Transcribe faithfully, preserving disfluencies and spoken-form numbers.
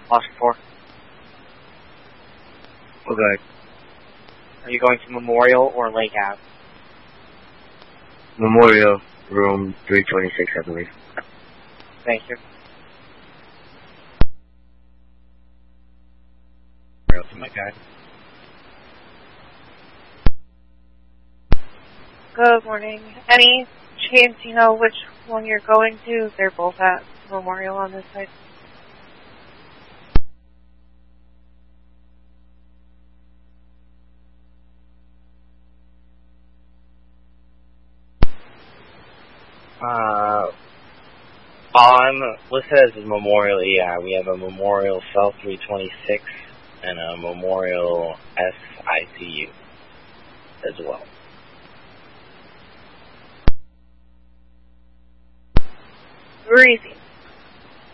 Oscar four. Okay. Are you going to Memorial or Lake Ave? Memorial, room three twenty-six, I believe. Thank you. My guy. Good morning. Any chance you know which one you're going to? They're both at Memorial on this side. Uh, I'm listed as a Memorial E I. We have a Memorial Cell three twenty-six and a Memorial S I C U as well. Breezy.